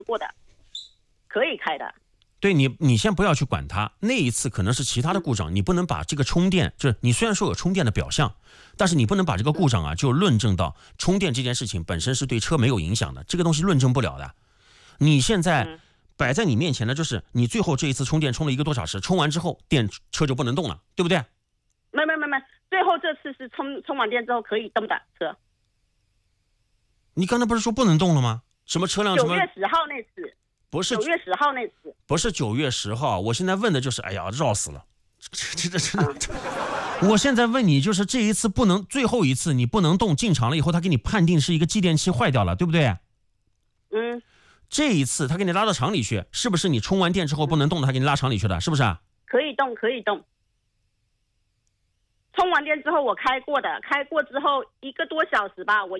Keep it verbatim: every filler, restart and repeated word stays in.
过的，可以开的。 对你，你先不要去管它。那一次可能是其他的故障，你不能把这个充电，就是你虽然说有充电的表象，但是你不能把这个故障啊就论证到充电这件事情本身是对车没有影响的，这个东西论证不了的。你现在摆在你面前的就是你最后这一次充电充了一个多小时，充完之后电车就不能动了，对不对？ 没没没没，最后这次是充充完电之后可以动的车。 你刚才不是说不能动了吗？什么车辆什么？ 九月十号那次。 不是九月十号那次。 不是九月十号，我现在问的就是，哎呀，绕死了，这这这这。我现在问你，就是这一次不能，最后一次你不能动，进场了以后，他给你判定是一个继电器坏掉了，对不对？ 嗯。 这一次他给你拉到厂里去，是不是你充完电之后不能动的，他给你拉厂里去的，是不是啊？ 可以动，可以动。充完电之后我开过的，开过之后一个多小时吧，我